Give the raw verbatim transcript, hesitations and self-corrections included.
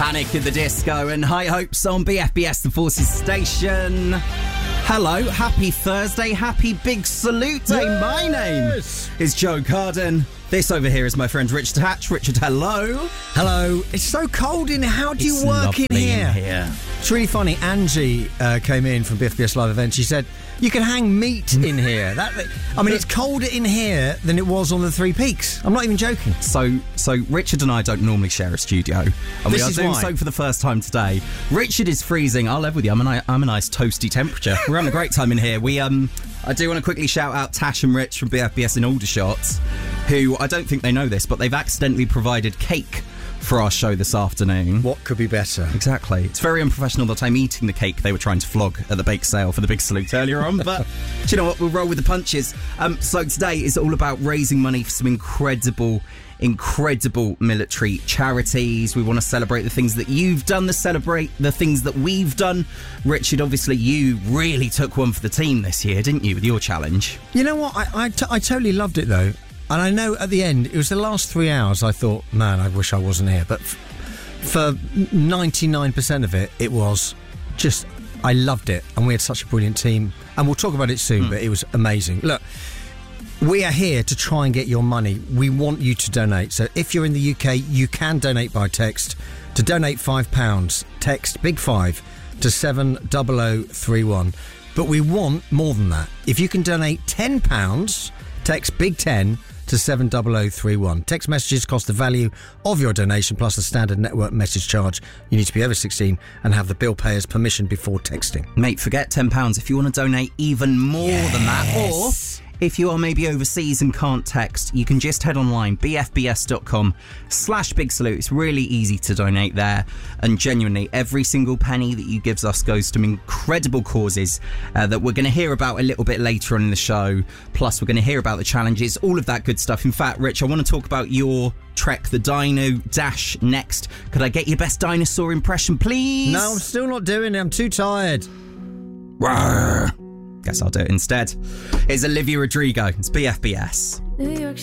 Panic at the Disco and High Hopes on B F B S, the Forces station. Hello, happy Thursday, happy Big Salute Day. Yes. My name is Joe Carden. This over here is my friend Richard Hatch. Richard, hello. Hello. It's so cold in here. How do it's you work in here? in here? It's really funny. Angie uh, came in from B F B S Live event. She said, you can hang meat in here. That, I mean, it's colder in here than it was on the Three Peaks. I'm not even joking. So, so Richard and I don't normally share a studio, and this we are is doing why. so for the first time today. Richard is freezing. I'll live with you. I'm a, I'm a nice toasty temperature. We're having a great time in here. We um, I do want to quickly shout out Tash and Rich from B F B S in Aldershot, who I don't think they know this, but they've accidentally provided cake for our show this afternoon. What could be better? Exactly. It's very unprofessional that I'm eating the cake they were trying to flog at the bake sale for the Big Salute earlier on, but do you know what? We'll roll with the punches. Um, so today is all about raising money for some incredible, incredible military charities. We want to celebrate the things that you've done, to celebrate the things that we've done. Richard, obviously you really took one for the team this year, didn't you, with your challenge? You know what? I, I, t- I totally loved it, though. And I know at the end, it was the last three hours, I thought, man, I wish I wasn't here. But f- for ninety-nine percent of it, it was just, I loved it. And we had such a brilliant team. And we'll talk about it soon, mm. but it was amazing. Look, we are here to try and get your money. We want you to donate. So if you're in the U K, you can donate by text. To donate five pounds, text big five to seven double oh three one. But we want more than that. If you can donate ten pounds, text big ten to seven double oh three one. Text messages cost the value of your donation plus the standard network message charge. You need to be over sixteen and have the bill payer's permission before texting. Mate, forget ten pounds. If you want to donate even more yes. than that, or if you are maybe overseas and can't text, you can just head online, bfbs.com slash big salute. It's really easy to donate there. And genuinely, every single penny that you give us goes to incredible causes uh, that we're going to hear about a little bit later on in the show. Plus, we're going to hear about the challenges, all of that good stuff. In fact, Rich, I want to talk about your Trek the Dino Dash next. Could I get your best dinosaur impression, please? No, I'm still not doing it. I'm too tired. Rawr. Guess I'll do it instead. It's Olivia Rodrigo. It's B F B S. New York